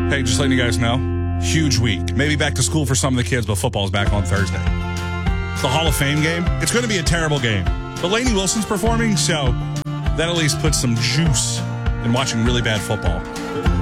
Hey, just letting you guys know, huge week. Maybe back to school for some of the kids, but football's back on Thursday. It's the Hall of Fame game. It's going to be a terrible game. But Lainey Wilson's performing, so that at least puts some juice in watching really bad football.